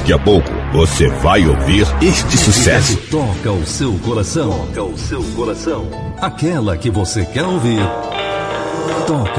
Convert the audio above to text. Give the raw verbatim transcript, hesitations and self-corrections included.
Daqui a pouco você vai ouvir este sucesso. Toca o seu coração. Toca o seu coração. Aquela que você quer ouvir. Toca